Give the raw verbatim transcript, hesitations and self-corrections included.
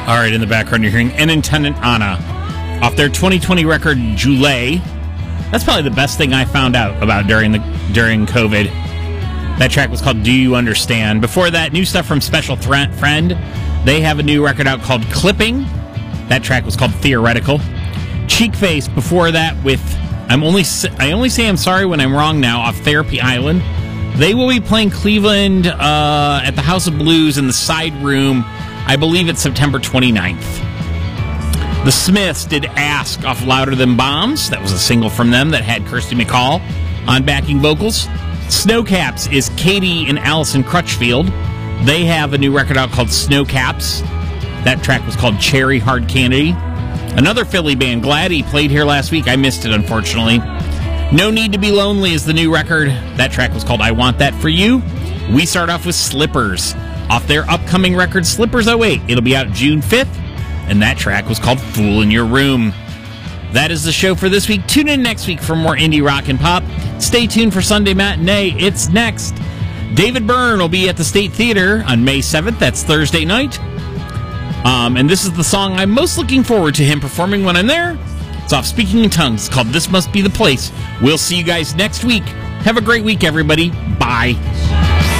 All right, in the background, you're hearing Intendant Anna off their twenty twenty record, Joulet. That's probably the best thing I found out about during the during COVID. That track was called Do You Understand? Before that, new stuff from Special Threat Friend. They have a new record out called Clipping. That track was called Theoretical. Cheek Face before that with I'm only I only say I'm sorry when I'm wrong now off Therapy Island. They will be playing Cleveland uh, at the House of Blues in the side room. I believe it's September twenty-ninth. The Smiths did Ask off Louder Than Bombs. That was a single from them that had Kirsty McCall on backing vocals. Snowcaps is Katie and Allison Crutchfield. They have a new record out called Snowcaps. That track was called Cherry Hard Candy. Another Philly band, Gladdy, played here last week. I missed it, unfortunately. No Need to Be Lonely is the new record. That track was called I Want That For You. We start off with Slippers off their upcoming record, Slippers oh eight. It'll be out June fifth, and that track was called Fool in Your Room. That is the show for this week. Tune in next week for more indie rock and pop. Stay tuned for Sunday Matinee. It's next. David Byrne will be at the State Theater on May seventh. That's Thursday night. Um, and this is the song I'm most looking forward to him performing when I'm there. It's off Speaking in Tongues. It's called This Must Be the Place. We'll see you guys next week. Have a great week, everybody. Bye.